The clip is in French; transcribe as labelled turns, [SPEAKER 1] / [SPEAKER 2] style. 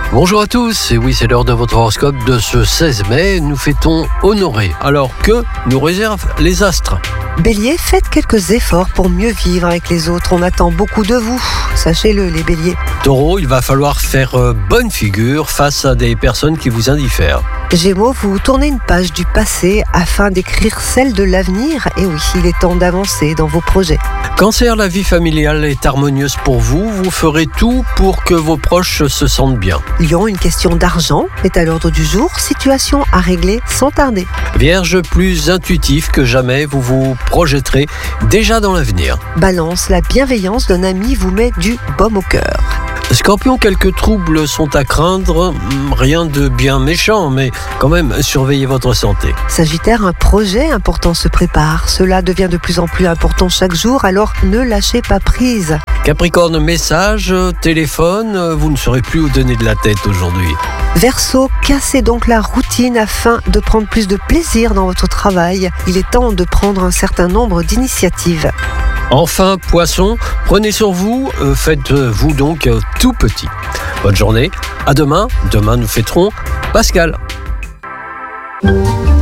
[SPEAKER 1] Bonjour à tous, et oui, c'est l'heure de votre horoscope de ce 16 mai. Nous fêtons Honoré. Alors que nous réservent les astres?
[SPEAKER 2] Bélier, faites quelques efforts pour mieux vivre avec les autres. On attend beaucoup de vous. Sachez-le, les béliers.
[SPEAKER 1] Taureau, il va falloir faire bonne figure face à des personnes qui vous indiffèrent.
[SPEAKER 2] Gémeaux, vous tournez une page du passé afin d'écrire celle de l'avenir. Et oui, il est temps d'avancer dans vos projets.
[SPEAKER 1] Cancer, la vie familiale est harmonieuse pour vous. Vous ferez tout pour que vos proches se sentent bien.
[SPEAKER 2] Lion, une question d'argent est à l'ordre du jour. Situation à régler sans tarder.
[SPEAKER 1] Vierge, plus intuitif que jamais, vous vous projetterez déjà dans l'avenir.
[SPEAKER 2] Balance, la bienveillance d'un ami vous met du baume au cœur.
[SPEAKER 1] Scorpion, quelques troubles sont à craindre. Rien de bien méchant, mais quand même, surveillez votre santé.
[SPEAKER 2] Sagittaire, un projet important se prépare. Cela devient de plus en plus important chaque jour, alors ne lâchez pas prise.
[SPEAKER 1] Capricorne, message, téléphone, vous ne saurez plus où donner de la tête aujourd'hui.
[SPEAKER 2] Verseau, cassez donc la routine afin de prendre plus de plaisir dans votre travail. Il est temps de prendre un certain nombre d'initiatives.
[SPEAKER 1] Enfin, Poisson, prenez sur vous, faites-vous donc tout petit. Bonne journée, à demain. Demain, nous fêterons Pascal.